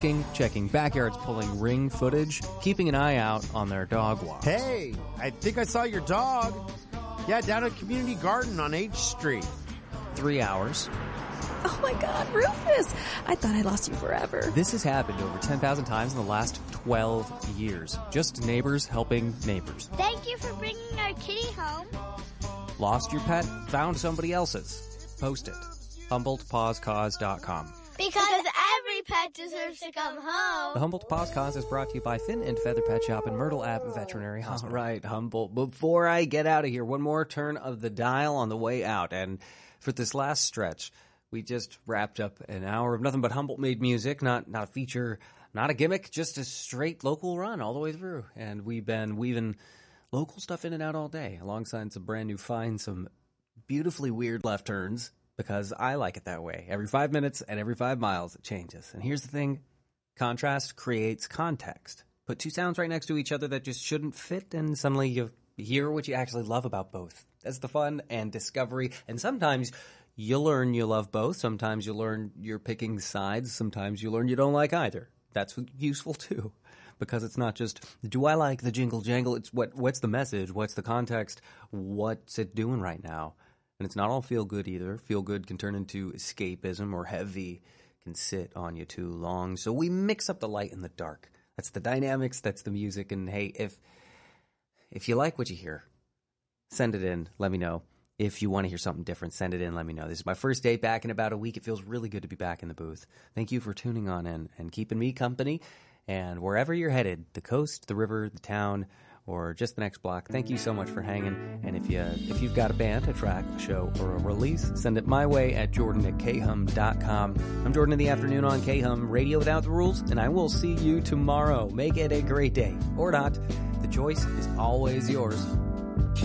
checking backyards, pulling ring footage, keeping an eye out on their dog walks. Hey, I think I saw your dog. Yeah, down at Community Garden on H Street. 3 hours. Oh my God, Rufus! I thought I lost you forever. This has happened over 10,000 times in the last 12 years. Just neighbors helping neighbors. Thank you for bringing our kitty home. Lost your pet? Found somebody else's? Post it. HumboldtPawsCause.com. Because every pet deserves to come home. The Humboldt Paws Cause is brought to you by Fin and Feather Pet Shop and Myrtle Ave Veterinary Hospital. All right, Humboldt. Before I get out of here, one more turn of the dial on the way out. And for this last stretch, we just wrapped up an hour of nothing but Humboldt-made music, not a feature, not a gimmick, just a straight local run all the way through. And we've been weaving local stuff in and out all day, alongside some brand new finds, some beautifully weird left turns, because I like it that way. Every 5 minutes and every 5 miles, it changes. And here's the thing. Contrast creates context. Put two sounds right next to each other that just shouldn't fit, and suddenly you hear what you actually love about both. That's the fun and discovery. And sometimes you learn you love both. Sometimes you learn you're picking sides. Sometimes you learn you don't like either. That's useful too, because it's not just, do I like the jingle jangle? It's what's the message? What's the context? What's it doing right now? And it's not all feel good either. Feel good can turn into escapism, or heavy can sit on you too long. So we mix up the light and the dark. That's the dynamics. That's the music. And hey, if you like what you hear, send it in. Let me know. If you want to hear something different, send it in. Let me know. This is my first day back in about a week. It feels really good to be back in the booth. Thank you for tuning on in and keeping me company. And wherever you're headed, the coast, the river, the town, or just the next block, thank you so much for hanging. And if you've got a band, a track, a show, or a release, send it my way at jordan@khum.com. I'm Jordan in the afternoon on KHUM, Radio Without the Rules, and I will see you tomorrow. Make it a great day. Or not. The choice is always yours.